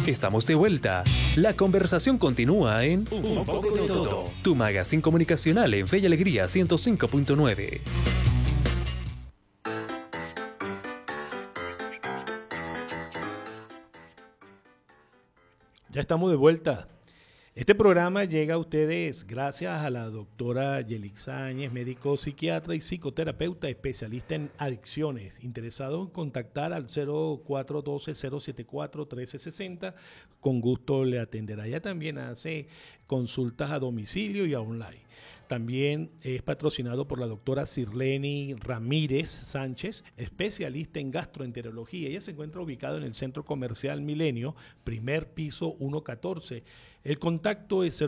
Estamos de vuelta. La conversación continúa en Un poco de todo. Tu magazine comunicacional en Fe y Alegría 105.9. Ya estamos de vuelta. Este programa llega a ustedes gracias a la doctora Yelixa Áñez, médico psiquiatra y psicoterapeuta especialista en adicciones. Interesado en contactar al 0412-074-1360, con gusto le atenderá. Ella también hace consultas a domicilio y a online. También es patrocinado por la doctora Sirleni Ramírez Sánchez, especialista en gastroenterología. Ella se encuentra ubicada en el Centro Comercial Milenio, primer piso 114. El contacto es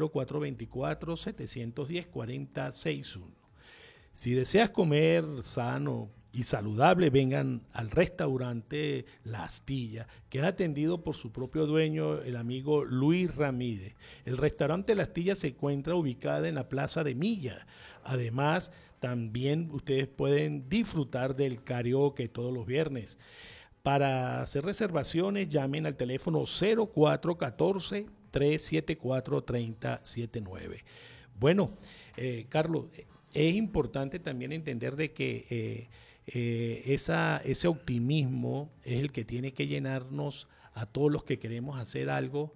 0424-710-4061. Si deseas comer sano y saludable, vengan al restaurante La Astilla, que es atendido por su propio dueño, el amigo Luis Ramírez. El restaurante La Astilla se encuentra ubicado en la Plaza de Milla. Además, también ustedes pueden disfrutar del karaoke todos los viernes. Para hacer reservaciones, llamen al teléfono 0414-374-3079. Bueno, Carlos, es importante también entender de que ese optimismo es el que tiene que llenarnos a todos los que queremos hacer algo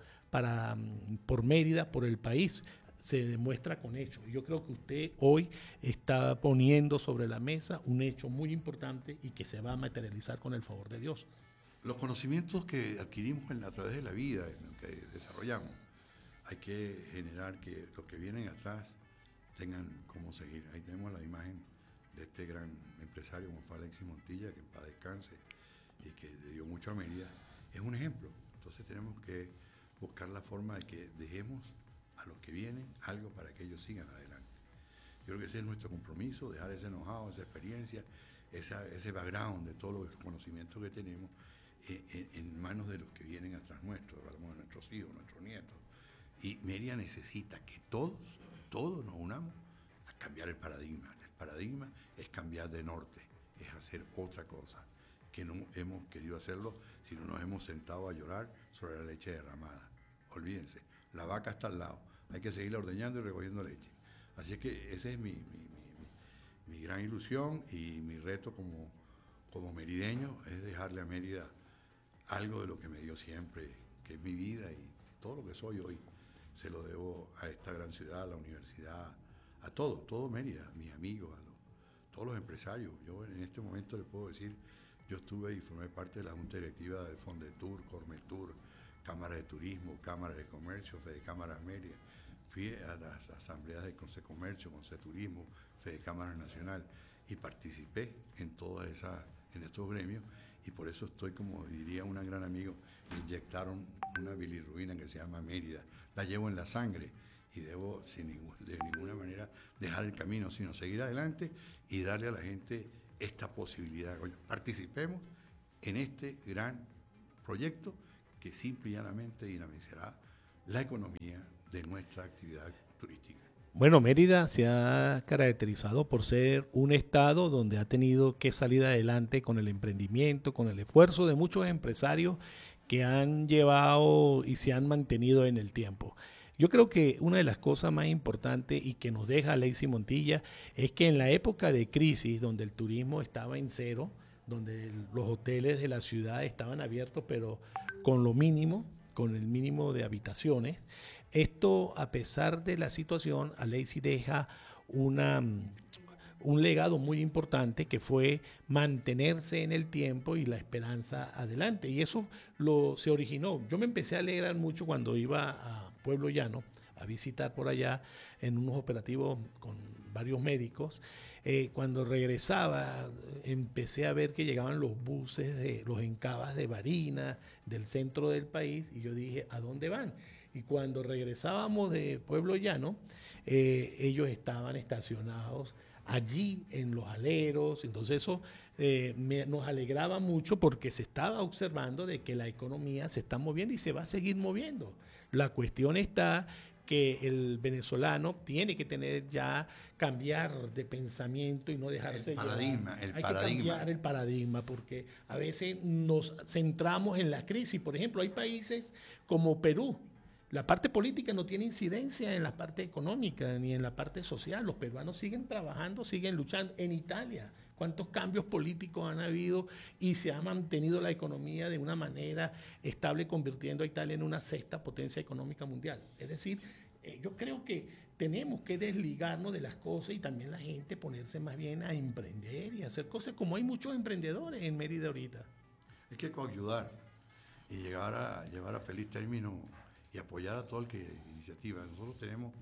por Mérida, por el país. Se demuestra con hechos. Yo creo que usted hoy está poniendo sobre la mesa un hecho muy importante y que se va a materializar con el favor de Dios. Los conocimientos que adquirimos a través de la vida, en lo que desarrollamos, hay que generar que los que vienen atrás tengan cómo seguir. Ahí tenemos la imagen de este gran empresario como fue Alexis Montilla, que en paz descanse y que le dio mucho a Mérida. Es un ejemplo. Entonces tenemos que buscar la forma de que dejemos a los que vienen algo para que ellos sigan adelante. Yo creo que ese es nuestro compromiso, dejar ese know-how, esa experiencia, ese background de todos los conocimientos que tenemos en manos de los que vienen atrás nuestros, hablamos de nuestros hijos, nuestros nietos. Y Mérida necesita que todos nos unamos a cambiar el paradigma. El paradigma es cambiar de norte, es hacer otra cosa, que no hemos querido hacerlo, sino nos hemos sentado a llorar sobre la leche derramada. Olvídense, la vaca está al lado, hay que seguirla ordeñando y recogiendo leche. Así es que ese es mi gran ilusión y mi reto como merideño, es dejarle a Mérida algo de lo que me dio siempre, que es mi vida y todo lo que soy hoy. Se lo debo a esta gran ciudad, a la universidad, a todo Mérida, a mis amigos, todos los empresarios. Yo en este momento les puedo decir, yo estuve y formé parte de la Junta Directiva de Fondetur, Cormetur, Cámara de Turismo, Cámara de Comercio, Fedecámaras Mérida. Fui a las asambleas de Consecomercio, Conceturismo, Fedecámaras Nacional y participé en en estos gremios y por eso estoy, como diría un gran amigo, me inyectaron una bilirrubina que se llama Mérida. La llevo en la sangre y debo de ninguna manera dejar el camino, sino seguir adelante y darle a la gente esta posibilidad. Oye, participemos en este gran proyecto que simple y llanamente dinamizará la economía de nuestra actividad turística. Bueno, Mérida se ha caracterizado por ser un estado donde ha tenido que salir adelante con el emprendimiento, con el esfuerzo de muchos empresarios que han llevado y se han mantenido en el tiempo. Yo creo que una de las cosas más importantes y que nos deja Alexis Montilla es que en la época de crisis, donde el turismo estaba en cero, donde los hoteles de la ciudad estaban abiertos, pero con lo mínimo, con el mínimo de habitaciones, esto, a pesar de la situación, Alexis deja un legado muy importante que fue mantenerse en el tiempo y la esperanza adelante. Y eso se originó. Yo me empecé a alegrar mucho cuando iba a Pueblo Llano a visitar por allá en unos operativos con varios médicos. Cuando regresaba empecé a ver que llegaban los buses, los encabas de Barinas, del centro del país, y yo dije, ¿a dónde van? Y cuando regresábamos de Pueblo Llano, ellos estaban estacionados allí en los aleros. Entonces eso nos alegraba mucho porque se estaba observando de que la economía se está moviendo y se va a seguir moviendo. La cuestión está que el venezolano tiene que tener ya, cambiar de pensamiento y no dejarse El paradigma, llevar. Hay que cambiar el paradigma, porque a veces nos centramos en la crisis. Por ejemplo, hay países como Perú. La parte política no tiene incidencia en la parte económica ni en la parte social. Los peruanos siguen trabajando, siguen luchando. En Italia, ¿cuántos cambios políticos han habido y se ha mantenido la economía de una manera estable, convirtiendo a Italia en una sexta potencia económica mundial? Es decir, yo creo que tenemos que desligarnos de las cosas y también la gente ponerse más bien a emprender y hacer cosas, como hay muchos emprendedores en Mérida ahorita. Hay que coayudar y llevar a feliz término y apoyar a todo el que iniciativa. Nosotros tenemos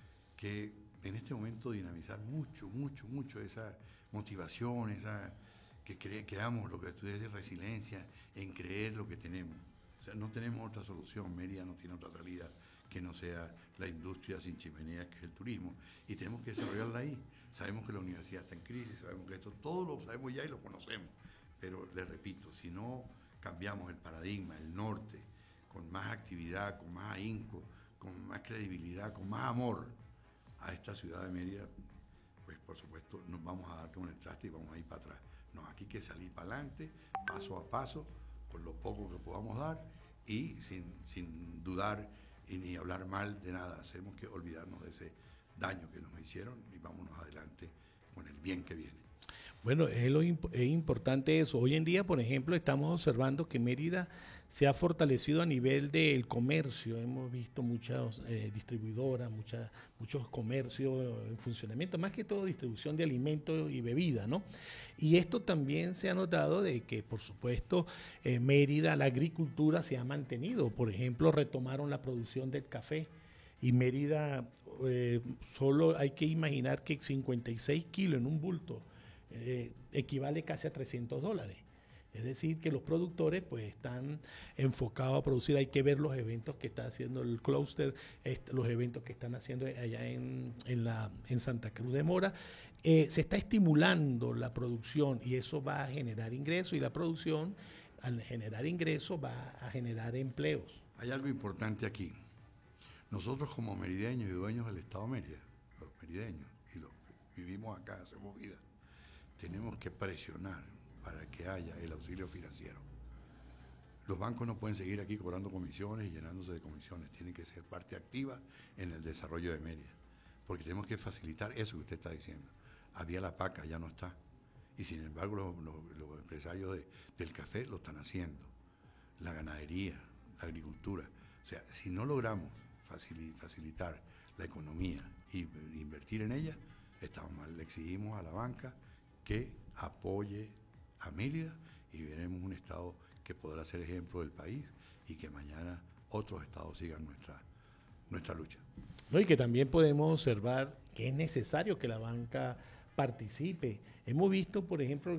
que en este momento dinamizar mucho esa motivación, que creamos lo que tú dices, resiliencia, en creer lo que tenemos. O sea, no tenemos otra solución, Mérida no tiene otra salida que no sea la industria sin chimenea, que es el turismo, y tenemos que desarrollarla ahí. Sabemos que la universidad está en crisis, sabemos que esto, todo lo sabemos ya y lo conocemos, pero les repito, si no cambiamos el paradigma, el norte, con más actividad, con más ahínco, con más credibilidad, con más amor a esta ciudad de Mérida, pues por supuesto nos vamos a dar con el traste y vamos a ir para atrás. No, aquí hay que salir para adelante, paso a paso, con lo poco que podamos dar y sin dudar y ni hablar mal de nada. Hacemos que olvidarnos de ese daño que nos hicieron y vámonos adelante con el bien que viene. Bueno, es importante eso. Hoy en día, por ejemplo, estamos observando que Mérida se ha fortalecido a nivel del comercio. Hemos visto muchas distribuidoras, muchos comercios en funcionamiento, más que todo distribución de alimentos y bebidas, ¿no? Y esto también se ha notado de que, por supuesto, Mérida, la agricultura se ha mantenido. Por ejemplo, retomaron la producción del café. Y Mérida, solo hay que imaginar que 56 kilos en un bulto equivale casi a $300. Es decir, que los productores pues están enfocados a producir. Hay que ver los eventos que está haciendo el clúster, los eventos que están haciendo allá en Santa Cruz de Mora. Se está estimulando la producción y eso va a generar ingresos, y la producción, al generar ingresos, va a generar empleos. Hay algo importante aquí. Nosotros como merideños y dueños del Estado de Mérida, los merideños y los que vivimos acá, hacemos vida, tenemos que presionar para que haya el auxilio financiero. Los bancos no pueden seguir aquí cobrando comisiones y llenándose de comisiones. Tienen que ser parte activa en el desarrollo de Mérida, porque tenemos que facilitar eso que usted está diciendo. Había la paca, ya no está. Y sin embargo los empresarios del café lo están haciendo. La ganadería, la agricultura. O sea, si no logramos facilitar la economía e invertir en ella, estamos mal. Le exigimos a la banca que apoye a Mérida y veremos un estado que podrá ser ejemplo del país y que mañana otros estados sigan nuestra lucha. No, y que también podemos observar que es necesario que la banca participe. Hemos visto, por ejemplo,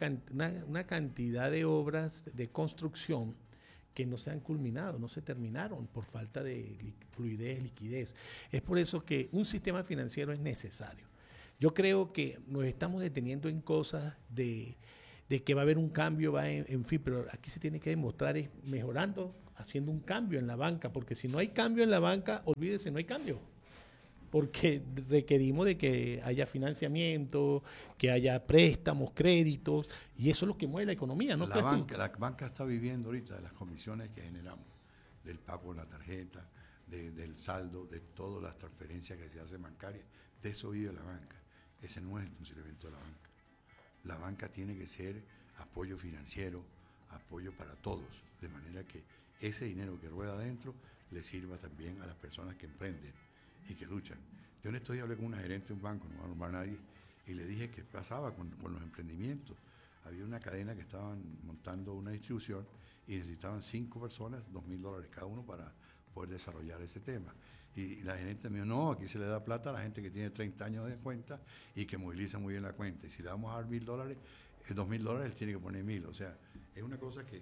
una cantidad de obras de construcción que no se han culminado, no se terminaron por falta de fluidez, liquidez. Es por eso que un sistema financiero es necesario. Yo creo que nos estamos deteniendo en cosas de que va a haber un cambio, en fin, pero aquí se tiene que demostrar es mejorando, haciendo un cambio en la banca, porque si no hay cambio en la banca, olvídese, no hay cambio. Porque requerimos de que haya financiamiento, que haya préstamos, créditos, y eso es lo que mueve la economía, ¿no? La banca está viviendo ahorita de las comisiones que generamos, del pago de la tarjeta, del saldo, de todas las transferencias que se hacen bancarias, de eso vive la banca. Ese no es el funcionamiento de la banca. La banca tiene que ser apoyo financiero, apoyo para todos, de manera que ese dinero que rueda adentro le sirva también a las personas que emprenden y que luchan. Yo en estos días hablé con una gerente de un banco, no voy a nombrar a nadie, y le dije qué pasaba con los emprendimientos. Había una cadena que estaban montando una distribución y necesitaban 5 personas, $2,000 cada uno para poder desarrollar ese tema. Y la gerente me dijo, no, aquí se le da plata a la gente que tiene 30 años de cuenta y que moviliza muy bien la cuenta. Y si le vamos a dar $1,000, $2,000, él tiene que poner 1,000. O sea, es una cosa que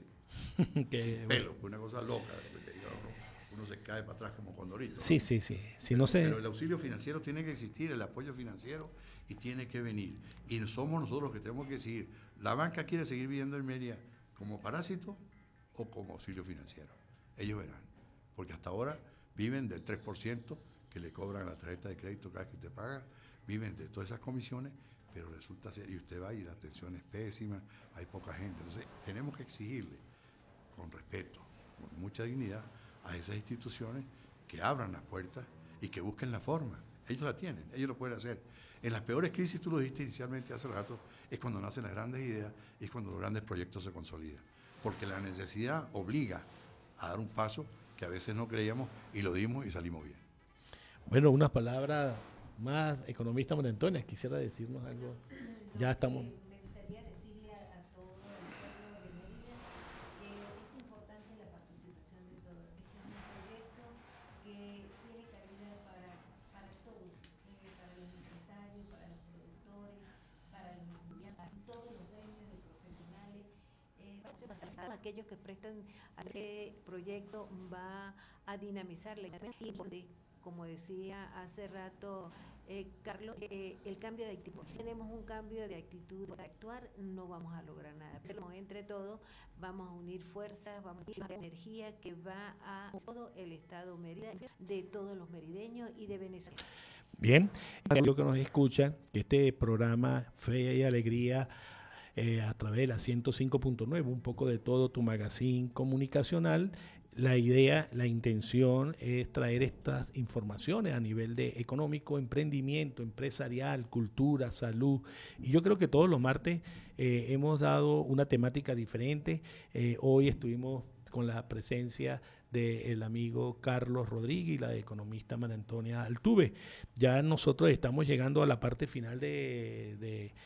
una cosa loca. Uno se cae para atrás como condorito, ¿no? Sí. Si no pero el auxilio financiero tiene que existir, el apoyo financiero, y tiene que venir. Y somos nosotros los que tenemos que decidir. ¿La banca quiere seguir viviendo en Mérida como parásito o como auxilio financiero? Ellos verán. Porque hasta ahora viven del 3% que le cobran a la tarjeta de crédito cada vez que usted paga, viven de todas esas comisiones, pero resulta ser, y usted va y la atención es pésima, hay poca gente. Entonces, tenemos que exigirle, con respeto, con mucha dignidad, a esas instituciones que abran las puertas y que busquen la forma. Ellos la tienen, ellos lo pueden hacer. En las peores crisis, tú lo dijiste inicialmente hace rato, es cuando nacen las grandes ideas y es cuando los grandes proyectos se consolidan. Porque la necesidad obliga a dar un paso que a veces no creíamos y lo dimos y salimos bien. Bueno, unas palabras más, economista María Antonia, quisiera decirnos algo. Ya estamos. Me gustaría decirle a todo el pueblo de Mérida que es importante la participación de todos. Este es un proyecto que tiene cabida para todos, para los empresarios, para los productores, para los estudiantes, todos los gremios de profesionales, para aquellos que prestan a este proyecto va a dinamizar la economía y como decía hace rato Carlos, el cambio de actitud. Si tenemos un cambio de actitud para actuar, no vamos a lograr nada. Pero entre todos vamos a unir fuerzas, vamos a unir energía que va a todo el estado Mérida, de todos los merideños y de Venezuela. Bien, lo que nos escucha, este programa Fe y Alegría a través de la 105.9, un poco de todo tu magazine comunicacional. La idea, la intención es traer estas informaciones a nivel de económico, emprendimiento, empresarial, cultura, salud. Y yo creo que todos los martes hemos dado una temática diferente. Hoy estuvimos con la presencia del amigo Carlos Rodríguez y la economista María Antonia Altuve. Ya nosotros estamos llegando a la parte final de